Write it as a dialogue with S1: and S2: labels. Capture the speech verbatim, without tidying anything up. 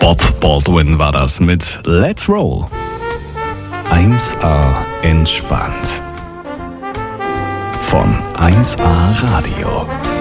S1: Bob Baldwin war das mit Let's Roll. eins A entspannt. Von eins A Radio.